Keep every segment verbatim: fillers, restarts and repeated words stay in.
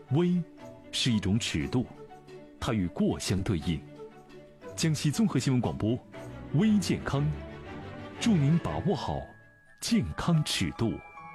微是一种尺度，它与过相对应。江西综合新闻广播，微健康，祝您把握好健康尺度。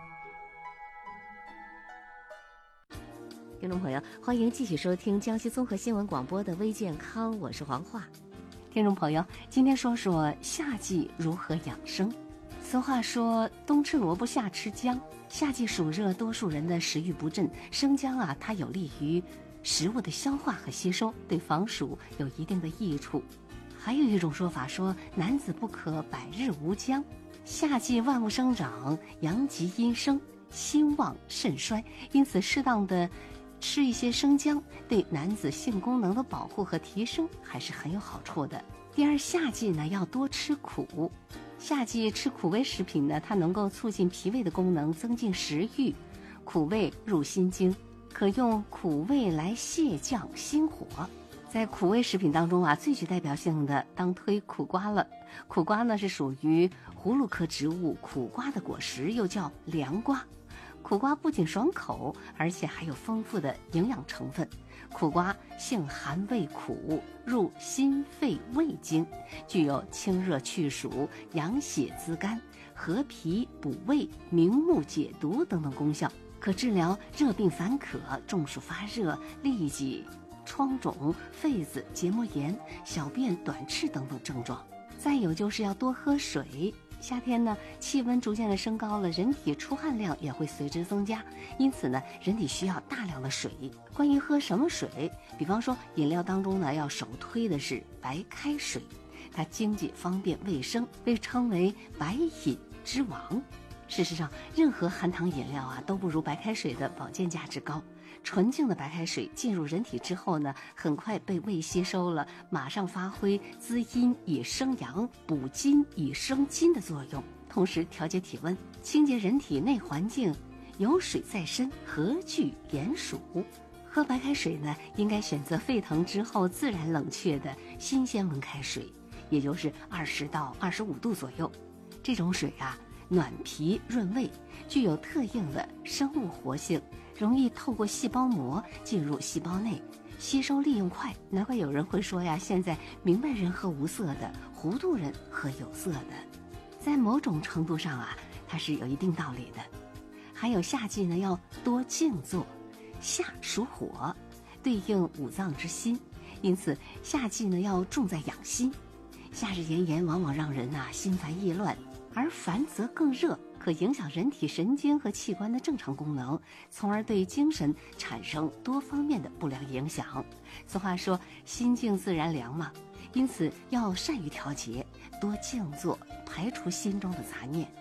听众朋友，欢迎继续收听江西综合新闻广播的微健康，我是黄华。听众朋友，今天说说夏季如何养生。俗话说，冬吃萝卜夏吃姜。夏季暑热，多数人的食欲不振，生姜啊，它有利于食物的消化和吸收，对防暑有一定的益处。还有一种说法说，男子不可百日无姜。夏季万物生长，阳极阴生，心旺肾衰，因此适当的吃一些生姜，对男子性功能的保护和提升还是很有好处的。第二，夏季呢要多吃苦。夏季吃苦味食品呢，它能够促进脾胃的功能，增进食欲。苦味入心经，可用苦味来泻降心火。在苦味食品当中啊，最具代表性的当推苦瓜了。苦瓜呢是属于葫芦科植物苦瓜的果实，又叫凉瓜。苦瓜不仅爽口，而且还有丰富的营养成分。苦瓜性寒味苦，入心肺胃经，具有清热去暑、养血滋肝、和脾补胃、明目解毒等等功效，可治疗热病烦渴、中暑发热、痢疾、疮肿、痱子、结膜炎、小便短赤等等症状。再有就是要多喝水。夏天呢，气温逐渐的升高了，人体出汗量也会随之增加，因此呢，人体需要大量的水。关于喝什么水，比方说饮料当中呢，要首推的是白开水，它经济方便卫生，被称为白饮之王。事实上，任何含糖饮料啊，都不如白开水的保健价值高。纯净的白开水进入人体之后呢，很快被胃吸收了，马上发挥滋阴以生阳、补筋以生筋的作用，同时调节体温，清洁人体内环境，有水在身，何惧炎暑？喝白开水呢，应该选择沸腾之后自然冷却的新鲜温开水，也就是二十到二十五度左右。这种水啊，暖脾润胃，具有特应的生物活性，容易透过细胞膜进入细胞内，吸收利用快。难怪有人会说呀，现在明白人喝无色的，糊涂人喝有色的。在某种程度上啊，它是有一定道理的。还有夏季呢，要多静坐。夏属火，对应五脏之心，因此夏季呢要重在养心。夏日炎炎，往往让人呐、啊、心烦意乱，而烦则更热，可影响人体神经和器官的正常功能，从而对精神产生多方面的不良影响。俗话说，心静自然凉嘛，因此要善于调节，多静坐，排除心中的杂念。